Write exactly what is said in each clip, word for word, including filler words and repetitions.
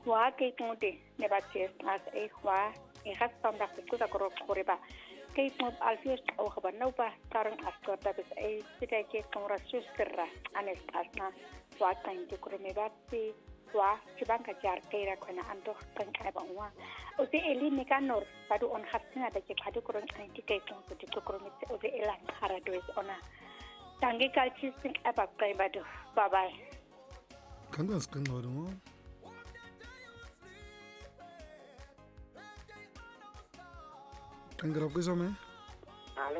wa ke tmote ne ba tse as e wa e ga standa go tsa go gore ba ke tmot alfios o ga bana ba tarang askorta bes e sita ke komra sustra anes asna wa tan ke gore me ba tse wa ke banka jar ke ra khona ando kan ka ba wa o te eli ne ka nor ba do on khatsina da ke khadi koron an ke ke tmo te ko koron te o te elan khara do es ona tangi ka chi sing aba kai ba do bye bye kan das kan no mo kan grab ke some Alo.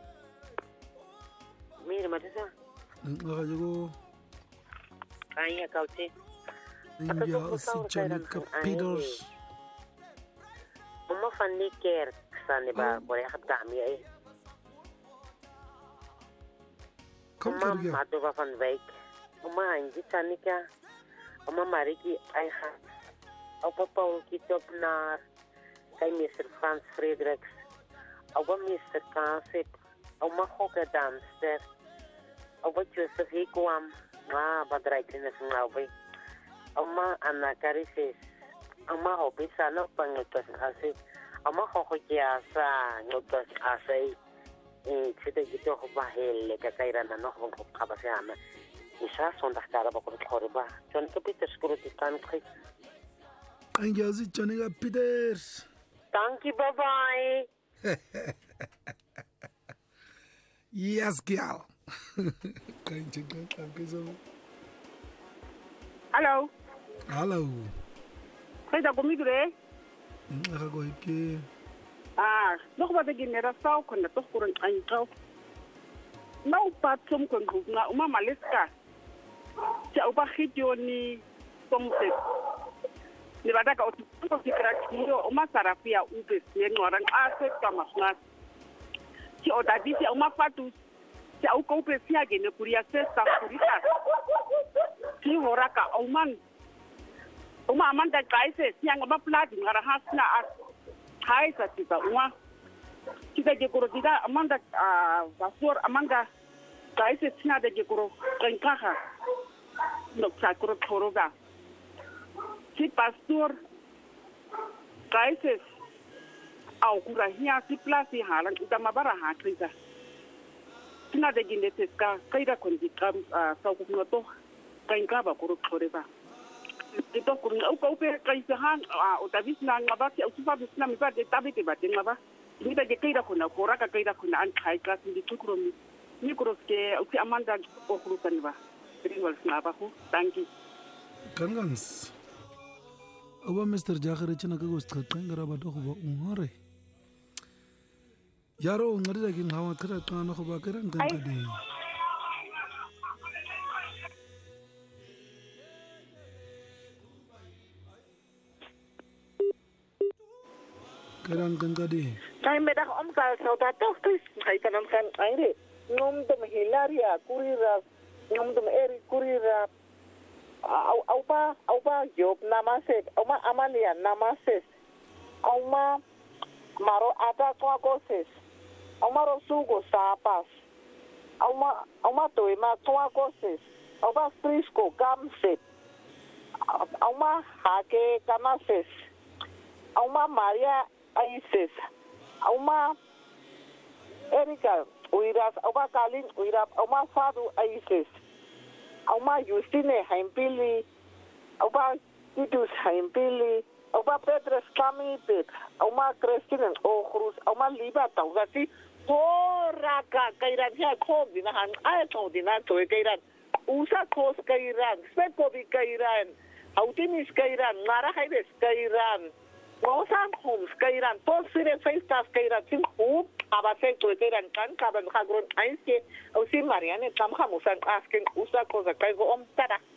Mira, Matisa. nga go Kaya kauti. india si Johnny Peters Uma fani ker sani ba bore khatta mi ai. kom Uma terge matu ba fan veik. Uma anji tanika. Uma mariki ai ha. Opa Paul Kitopnar. Kay mister Franz Friedrichs. Opa mister Kasip. Uma Hoka Damster. Opa Joseph Higuam. Ma badraitin na singawi. Oma Anna Carisis. Oma hobi sana pangitas asik. Oma hokoja sa ngutas asai. Eh, kita gitu bahel kakairan na noh bang kabasiana. Isa sonda kara ba ko khorba. Jon to Peter security country. india si Johnny Peters Thank you, bye bye. yes girl kan chika kan ke some Hello. hello Kaya ko migre. nga go ke Ah, no ba de ginera saw ko na to kurang an kaw. No pa tum ko nga uma maliska. Ja uba khityo ni somse. Ni bada ka otu ko fikra kiro uma sarafia ubes ni ngorang ase kama ngas. Ci oda di ci uma fatu. Ci au ko pe sia ge ne kuria se sa kurita. Ci horaka auman. Uma amanda kaise sia ngaba plati ngara hasna as. Hai sa kita uma. Kita je kuro kita amanda vasor amanda kaise sia de je kuro kankaha. No sa kuro koroga. Si pastor kaise au kura hia si plasi halang ita mabara ha krisa. Tina de ginete ka kaira kondi kam sa ku no kanka ba kuro koreba. Ito kung au ko pe kaisahan o tabis na ngaba si au sifa bisna mi pa de tabi te ba ngaba ni ta je kaira kuna kora ka kaira kuna an kai ka si tukro mi ni kuro ke au si amanda ko kuro kan ba ringwal na ba ko tanki kan gans oba mister Jakhare china ka gost khat ngara ba do go umare yaro ngari da kin hawa kra ka na go ba karan kan ka de karan kan ka de Kay medak om kal so ta to tis kay kanam kan aire. Ngom dum hilaria kurira ngom dum eri kurira au au ba au ba job namaset au ma amania namaset au ma maro ata kwa goses au maro sugo sapas au ma au ma toi ma kwa goses au ba frisco gamset au ma hake kanases au ma maria aises au ma erika uiras au ba kalin uirap au ma fadu aises au ma Justine Heimpili, au ba Titus Heimpili, au ba Petrus Kamipet, au ma Christine Ochrus, au ma Liba Taugasi, Poraka Kairan, ya Kobi na han, ay Kodina to Kairan, Usa Kos Kairan, Spekobi Kairan, Autimis Kairan, Nara Haides Kairan, Mosan Homes Kairan, Paul Sire Faistas Kairan, Sim Hoop, Abasek to Kairan Kan, Kaban Hagron Einske, au si Marianne Tamhamusan asking Usa Kosa Kaigo Om Tada.